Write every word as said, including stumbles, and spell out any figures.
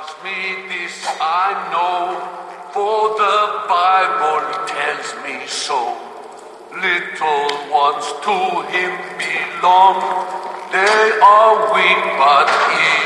me this I know, for the Bible tells me so. Little ones to him belong, they are weak but he